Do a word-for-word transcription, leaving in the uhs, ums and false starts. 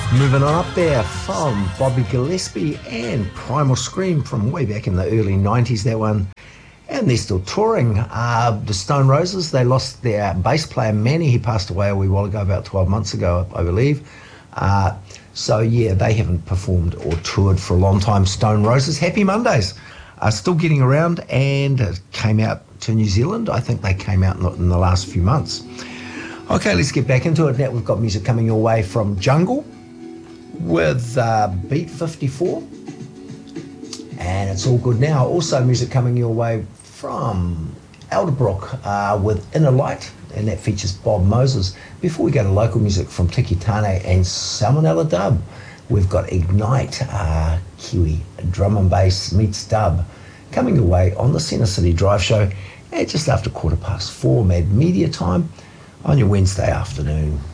Moving on up there from Bobby Gillespie and Primal Scream from way back in the early nineties, that one. And they're still touring. Uh, the Stone Roses, they lost their bass player Manny. He passed away a wee while ago, about twelve months ago, I believe. Uh, so yeah, they haven't performed or toured for a long time. Stone Roses, Happy Mondays are still getting around and uh, came out to New Zealand. I think they came out in the, in the last few months. Okay, let's get back into it. Now we've got music coming your way from Jungle with uh, Beat fifty-four, and it's all good now. Also music coming your way from Elderbrook uh, with Inner Light, and that features Bob Moses. Before we go to local music from Tiki Tane and Salmonella Dub, we've got Ignite, uh, Kiwi drum and bass meets dub, coming your way on the Centre City Drive Show at just after quarter past four, Mad Media time on your Wednesday afternoon.